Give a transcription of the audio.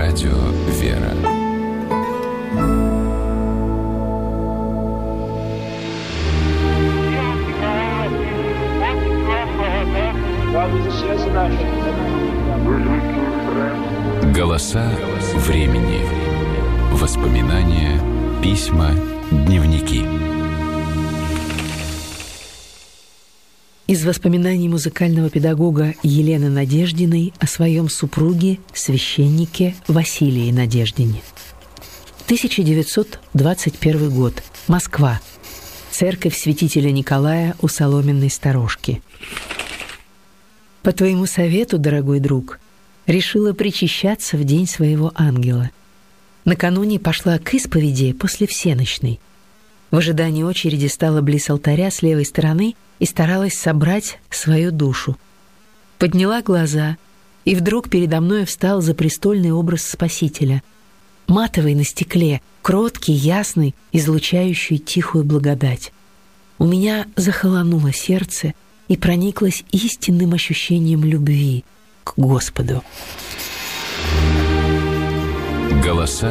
Радио «Вера». Голоса времени. Воспоминания, письма, дневники. Из воспоминаний музыкального педагога Елены Надеждиной о своем супруге, священнике Василии Надеждине. 1921 год. Москва. Церковь святителя Николая у Соломенной сторожки. По твоему совету, дорогой друг, решила причащаться в день своего ангела. Накануне пошла к исповеди после всенощной. В ожидании очереди стала близ алтаря с левой стороны и старалась собрать свою душу. Подняла глаза, и вдруг передо мной встал запрестольный образ Спасителя. Матовый на стекле, кроткий, ясный, излучающий тихую благодать. У меня захолонуло сердце и прониклось истинным ощущением любви к Господу. Голоса